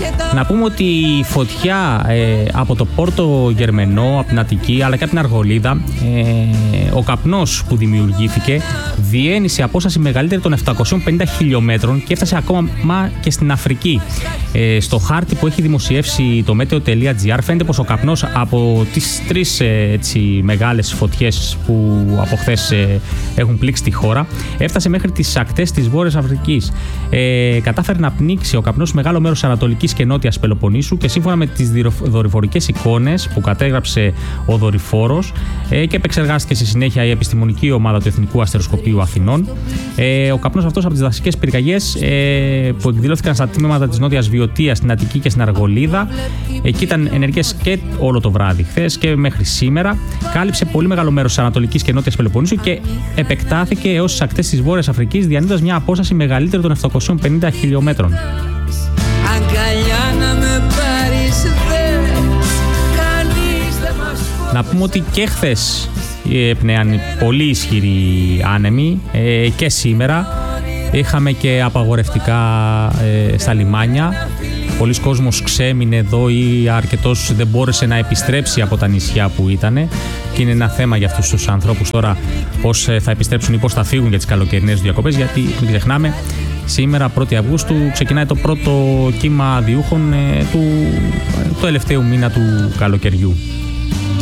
Να πούμε ότι η φωτιά από το Πόρτο Γερμενό, από την Αττική αλλά και από την Αργολίδα, ο καπνός που δημιουργήθηκε διένυσε σε απόσταση μεγαλύτερη των 750 χιλιόμετρων και έφτασε ακόμα και στην Αφρική. Στο χάρτη που έχει δημοσιεύσει το meteo.gr φαίνεται πως ο καπνός από τις τρεις μεγάλες φωτιές που από χθες έχουν πλήξει τη χώρα έφτασε μέχρι τις ακτές της Βόρειας Αφρικής. Κατάφερε να πνίξει ο καπνός μεγάλο μέρος της Ανατολικής και Νότιας Πελοποννήσου και σύμφωνα με τις δορυφορικές εικόνες που κατέγραψε ο δορυφόρος και επεξεργάστηκε στη συνέχεια η επιστημονική ομάδα του Εθνικού Αστεροσκοπείου Αθηνών, ο καπνός αυτός από τις δασικές πυρκαγιές που εκδηλώθηκαν στα τμήματα της Νότιας Βιωτίας, στην Αττική και στην Αργολίδα, εκεί ήταν ενεργές και όλο το βράδυ χθες και μέχρι σήμερα, κάλυψε πολύ μεγάλο μέρος της Ανατολικής και Νότιας Πελοποννήσου και επεκτάθηκε έως τις ακτές της Βόρειας Αφρικής, διανύοντας μια απόσταση μεγαλύτερη των 750 χιλιόμετρων. Να πούμε ότι και χθες έπνεαν πολύ ισχυροί άνεμοι και σήμερα είχαμε και απαγορευτικά στα λιμάνια. Πολλοί κόσμος ξέμεινε εδώ ή αρκετός δεν μπόρεσε να επιστρέψει από τα νησιά που ήταν και είναι ένα θέμα για αυτούς τους ανθρώπους τώρα πώς θα επιστρέψουν ή πώς θα φύγουν για τις καλοκαιρινές διακοπές, γιατί μην ξεχνάμε σήμερα 1η Αυγούστου ξεκινάει το πρώτο κύμα διούχων του τελευταίου μήνα του καλοκαιριού.